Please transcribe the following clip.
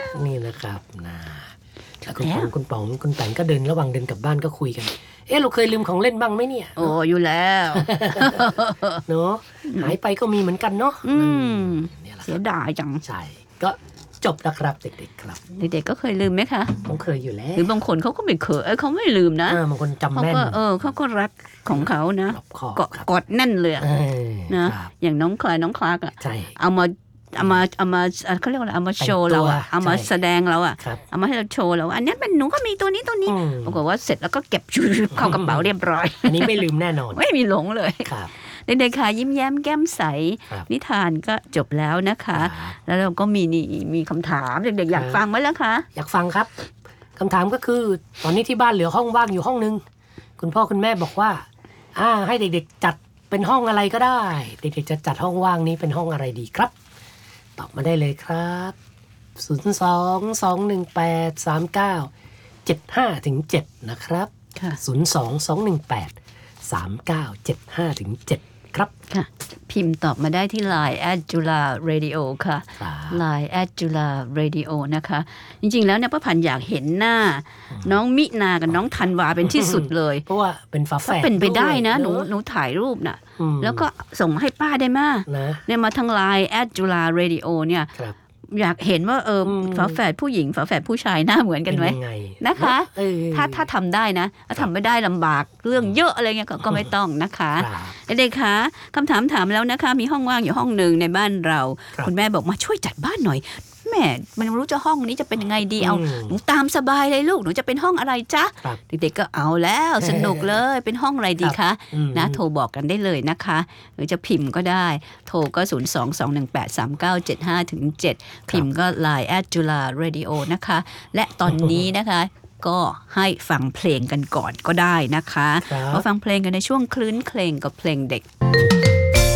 นี่นะครับนะแล้วคุณป๋องคุณแตนก็เดินระหว่างเดินกลับบ้านก็คุยกันเราเคยลืมของเล่นบ้างไหมเนี่ยโอ้อยู่แล้วเนาะหายไปก็มีเหมือนกันเนาะเสียดายจังใช่ก็จบแล้วครับเด็กๆครับเด็กๆก็เคยลืมไหมคะผมเคยอยู่แล้วหรือบางคนเขาก็ไม่เคยเขาไม่ลืมนะบางคนจำแม่นเขาก็รักของเขานะกดแน่นเลยนะอย่างน้องคลากอ่ะเอามาเขาเรียกว่าเอามาโชว์เราอ่ะเอามาแสดงเราอ่ะเอามาให้เราโชว์เราอันนี้เป็นหนูก็มีตัวนี้ปรากฏว่าเสร็จแล้วก็เก็บเข้ากระเป๋าเรียบร้อยอันนี้ไม่ลืมแน่นอนไม่มีหลงเลยเด็กๆค่ะยิ้มแย้มแก้มใสนิทานก็จบแล้วนะคะแล้วเราก็มีคำถามเด็กๆอยากฟังไหมล่ะคะอยากฟังครับคำถามก็คือตอนนี้ที่บ้านเหลือห้องว่างอยู่ห้องนึงคุณพ่อคุณแม่บอกว่าให้เด็กๆจัดเป็นห้องอะไรก็ได้เด็กๆจะจัดห้องว่างนี้เป็นห้องอะไรดีครับตอบมาได้เลยครับ02-218-3975-7นะครับ02-218-3975-7ครับค่ะพิมพ์ตอบมาได้ที่ Line @jularadio ค่ะ Line @jularadio นะคะจริงๆแล้วเนี่ยป้าพันอยากเห็นหน้าน้องมินากับน้องธันวาเป็นที่สุดเลยเพราะว่าเป็นฝาแฝดเป็นไปได้นะหนูถ่ายรูปน่ะแล้วก็ส่งให้ป้าได้มั้ยเนี่ยมาทาง Line @jularadio เนี่ยอยากเห็นว่าฝาแฝดผู้หญิงฝาแฝดผู้ชายหน้าเหมือนกันไหมนะคะถ้าทำได้นะถ้าทำไม่ได้ลำบากเรื่องเยอะอะไรเงี้ยก็ไม่ต้องนะคะเด็กๆคะคำถามแล้วนะคะมีห้องว่างอยู่ห้องนึงในบ้านเราคุณแม่บอกมาช่วยจัดบ้านหน่อยแม่มันรู้จะห้องนี้จะเป็นยังไงดีเอาหนูตามสบายเลยลูกหนูจะเป็นห้องอะไรจ๊ะเด็กๆก็เอาแล้วสนุกเลยเป็นห้องอะไรดีคะนะโทรบอกกันได้เลยนะคะหรือจะพิมพ์ก็ได้โทรก็02-218-3975-7พิมพ์ก็ Line @jularadio นะคะและตอนนี้นะคะก็ให้ฟังเพลงกันก่อนก็ได้นะคะมาฟังเพลงกันในช่วงคลื้นเพลงกับเพลงเด็ก